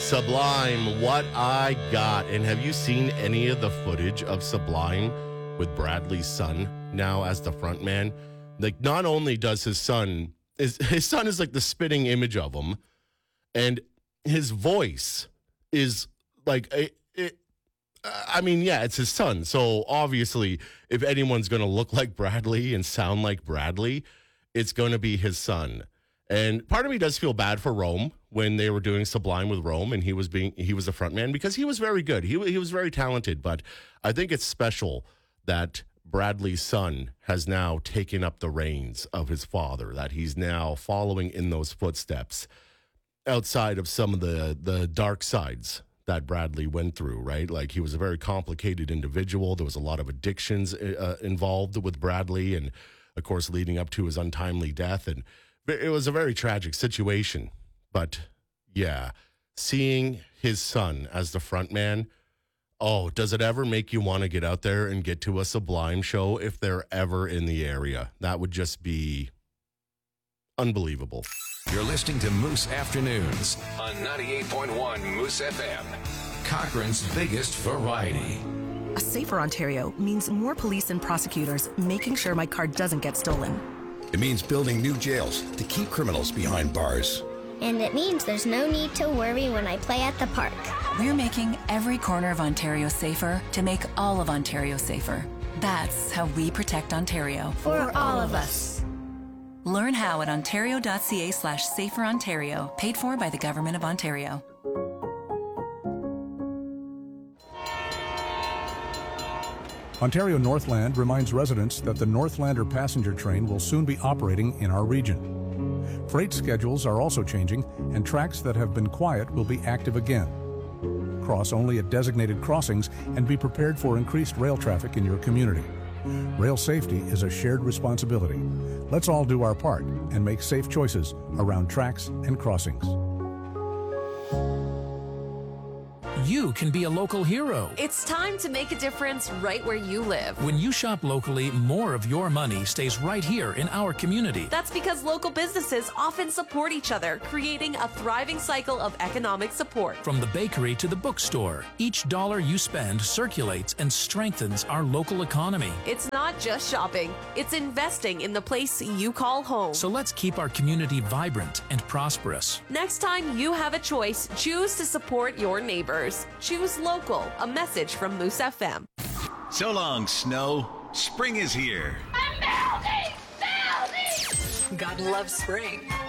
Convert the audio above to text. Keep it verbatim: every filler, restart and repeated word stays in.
Sublime, What I Got. And have you seen any of the footage of Sublime with Bradley's son now as the front man? Like, not only does his son, is, his son is like the spitting image of him, and his voice is like, it, it, I mean, yeah, it's his son. So obviously, if anyone's going to look like Bradley and sound like Bradley, it's going to be his son. And part of me does feel bad for Rome when they were doing Sublime with Rome, and he was being he was the front man because he was very good. He he was very talented. But I think it's special that Bradley's son has now taken up the reins of his father. That he's now following in those footsteps, outside of some of the the dark sides that Bradley went through. Right, like he was a very complicated individual. There was a lot of addictions uh, involved with Bradley, and of course, leading up to his untimely death. And it was a very tragic situation, but yeah, seeing his son as the front man, oh, does it ever make you want to get out there and get to a Sublime show if they're ever in the area? That would just be unbelievable. You're listening to Moose Afternoons on ninety-eight point one Moose F M, Cochrane's biggest variety. A safer Ontario means more police and prosecutors making sure my car doesn't get stolen. It means building new jails to keep criminals behind bars. And it means there's no need to worry when I play at the park. We're making every corner of Ontario safer to make all of Ontario safer. That's how we protect Ontario. For all of us. Learn how at ontario.ca slash safer Ontario, paid for by the Government of Ontario. Ontario Northland reminds residents that the Northlander passenger train will soon be operating in our region. Freight schedules are also changing, and tracks that have been quiet will be active again. Cross only at designated crossings and be prepared for increased rail traffic in your community. Rail safety is a shared responsibility. Let's all do our part and make safe choices around tracks and crossings. You can be a local hero. It's time to make a difference right where you live. When you shop locally, more of your money stays right here in our community. That's because local businesses often support each other, creating a thriving cycle of economic support. From the bakery to the bookstore, each dollar you spend circulates and strengthens our local economy. It's not just shopping, it's investing in the place you call home. So let's keep our community vibrant and prosperous. Next time you have a choice, choose to support your neighbors. Choose local. A message from Moose F M. So long, snow. Spring is here. I'm melting! Melting! God loves spring.